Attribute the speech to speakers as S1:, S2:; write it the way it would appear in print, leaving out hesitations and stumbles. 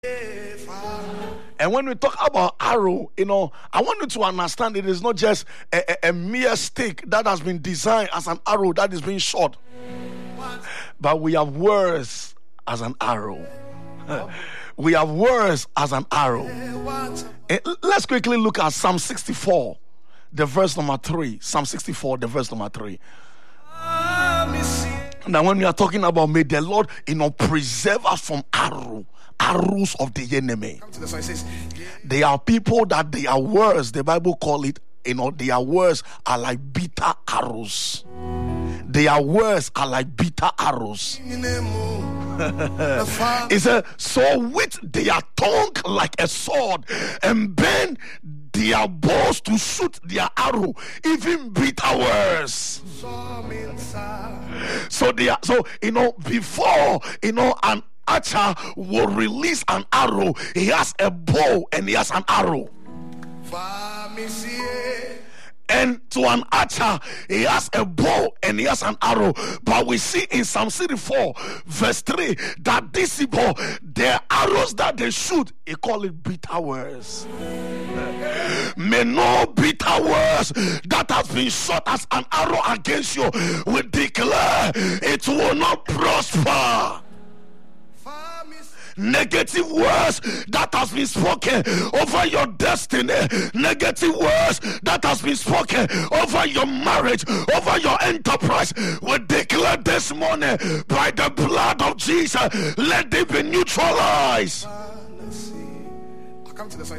S1: And when we talk about arrow, I want you to understand it is not just a mere stick that has been designed as an arrow that is being shot, but we have words as an arrow. We have words as an arrow. Let's quickly look at Psalm 64, the verse number 3. Psalm 64, the verse number 3. Now, when we are talking about may the Lord, preserve us from arrows of the enemy. There are people that their words, the Bible call it, their words are like bitter arrows. Their words are like bitter arrows. It says, so with their tongue like a sword, and bend their bows to shoot their arrow, even bitter words. So before an archer will release an arrow, he has a bow and he has an arrow. And to an archer, he has a bow and he has an arrow. But we see in Psalm 64, verse 3, that these people, their arrows that they shoot, he call it bitter words. May no bitter words that has been shot as an arrow against you, we declare it will not prosper. Negative words that has been spoken over your destiny, negative words that has been spoken over your marriage, over your enterprise, we declare this morning by the blood of Jesus, let it be neutralized.